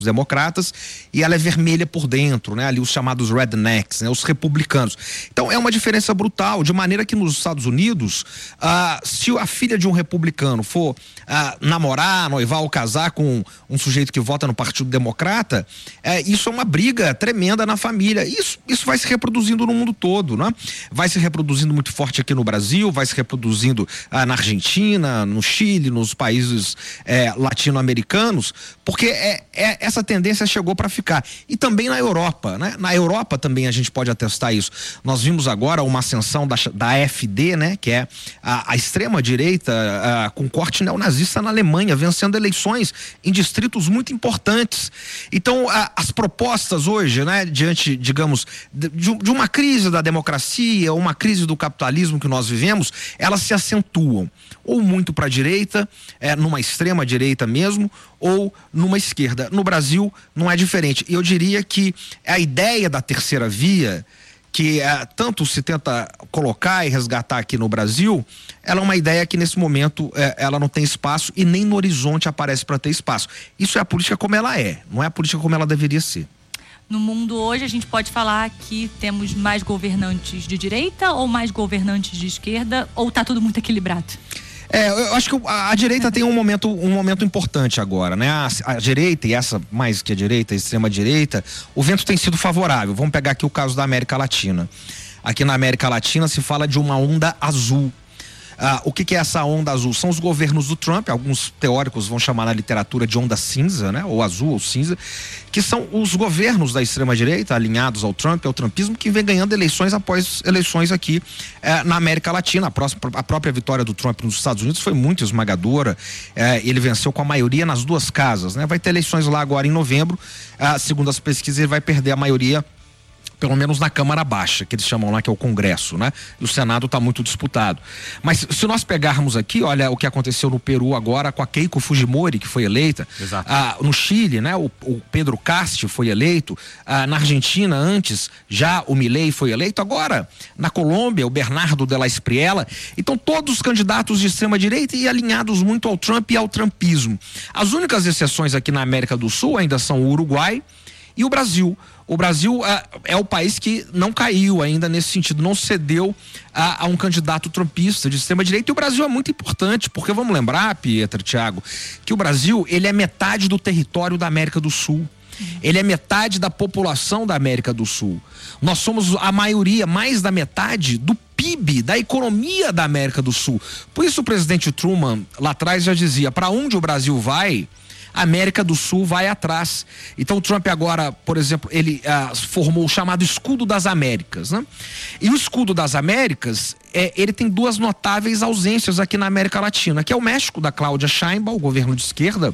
democratas, e ela é vermelha por dentro, né? Ali os chamados rednecks, né? Os republicanos. Então é uma diferença brutal, de maneira que nos Estados Unidos, se a filha de um republicano for namorar, noivar ou casar com um sujeito que vota no Partido Democrata, isso é uma briga tremenda na família. Isso vai se reproduzindo no mundo todo, né? Vai se reproduzindo muito forte aqui no Brasil, vai se reproduzindo na Argentina, no Chile, nos países latino-americanos, porque essa tendência chegou para ficar. E também na Europa, né? Na Europa também a gente pode atestar isso. Nós vimos agora uma ascensão da AfD, né? Que é a extrema-direita com corte neonazista na Alemanha, vencendo eleições em distritos muito importantes. Então, as propostas hoje, né? Diante, digamos, de uma crise da democracia, uma crise do capitalismo que nós vivemos, elas se acentuam. Ou muito para a direita, numa extrema-direita mesmo, ou numa esquerda. No Brasil não é diferente. E eu diria que a ideia da terceira via, que tanto se tenta colocar e resgatar aqui no Brasil, ela é uma ideia que nesse momento ela não tem espaço e nem no horizonte aparece para ter espaço. Isso é a política como ela é, não é a política como ela deveria ser. No mundo hoje a gente pode falar que temos mais governantes de direita ou mais governantes de esquerda, ou está tudo muito equilibrado? Eu acho que a direita tem um momento importante agora, né? A direita, e essa mais que a direita, a extrema-direita, o vento tem sido favorável. Vamos pegar aqui o caso da América Latina. Aqui na América Latina se fala de uma onda azul. O que é essa onda azul? São os governos do Trump, alguns teóricos vão chamar na literatura de onda cinza, né? Ou azul ou cinza, que são os governos da extrema-direita alinhados ao Trump, ao trumpismo, que vem ganhando eleições após eleições aqui na América Latina. A própria vitória do Trump nos Estados Unidos foi muito esmagadora, ele venceu com a maioria nas duas casas, né? Vai ter eleições lá agora em novembro, segundo as pesquisas ele vai perder a maioria, pelo menos na Câmara Baixa, que eles chamam lá, que é o Congresso, né? E o Senado está muito disputado. Mas se nós pegarmos aqui, olha o que aconteceu no Peru agora com a Keiko Fujimori, que foi eleita. Exato. No Chile, né? O Pedro Castillo foi eleito. Na Argentina, antes, já o Milei foi eleito. Agora, na Colômbia, o Bernardo de la Espriella. Então, todos os candidatos de extrema-direita e alinhados muito ao Trump e ao trumpismo. As únicas exceções aqui na América do Sul ainda são o Uruguai e o Brasil. O Brasil é o país que não caiu ainda nesse sentido, não cedeu a um candidato trumpista de extrema-direita. E o Brasil é muito importante, porque vamos lembrar, Pietra, Thiago, que o Brasil, ele é metade do território da América do Sul. Ele é metade da população da América do Sul. Nós somos a maioria, mais da metade do PIB, da economia da América do Sul. Por isso o presidente Truman, lá atrás, já dizia, para onde o Brasil vai, a América do Sul vai atrás. Então o Trump agora, por exemplo, ele formou o chamado Escudo das Américas, né? E o Escudo das Américas, ele tem duas notáveis ausências aqui na América Latina, que é o México, da Cláudia Sheinbaum, o governo de esquerda,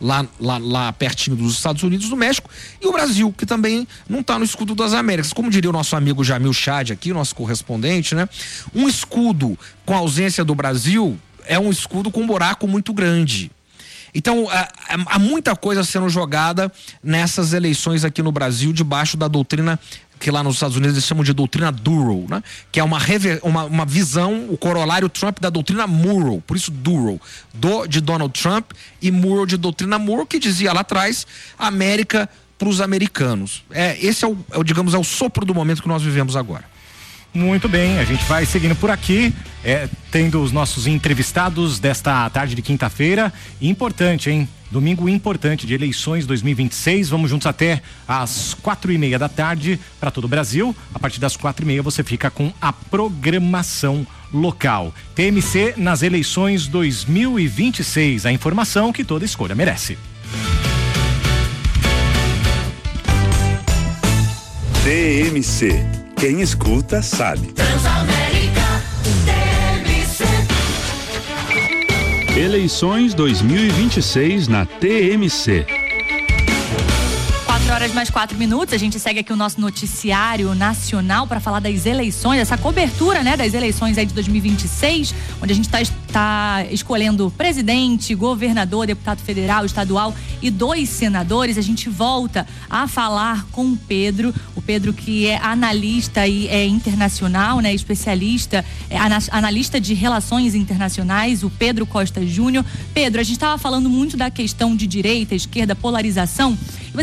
lá pertinho dos Estados Unidos do México, e o Brasil, que também não está no Escudo das Américas. Como diria o nosso amigo Jamil Chad aqui, nosso correspondente, né? Um escudo com a ausência do Brasil é um escudo com um buraco muito grande. Então, há muita coisa sendo jogada nessas eleições aqui no Brasil, debaixo da doutrina que lá nos Estados Unidos eles chamam de doutrina Duro, né? Que é uma visão, o corolário Trump da doutrina Murrow, por isso Duro, de Donald Trump, e Murrow de doutrina Murrow, que dizia lá atrás, América para os americanos. Esse digamos, é o sopro do momento que nós vivemos agora. Muito bem, a gente vai seguindo por aqui, tendo os nossos entrevistados desta tarde de quinta-feira. Importante, hein? Domingo importante de eleições 2026. Vamos juntos até às 4:30 da tarde para todo o Brasil. A partir das 4:30 você fica com a programação local. TMC nas eleições 2026. A informação que toda escolha merece. TMC. Quem escuta sabe. Transamérica, TMC. Eleições 2026 na TMC. 4 11h mais 4. A gente segue aqui o nosso noticiário nacional para falar das eleições, essa cobertura, né, das eleições aí de 2026, onde a gente está escolhendo presidente, governador, deputado federal, estadual e 2 senadores. A gente volta a falar com o Pedro que é analista e é internacional, né, especialista, analista de relações internacionais, o Pedro Costa Júnior. Pedro, a gente estava falando muito da questão de direita, esquerda, polarização.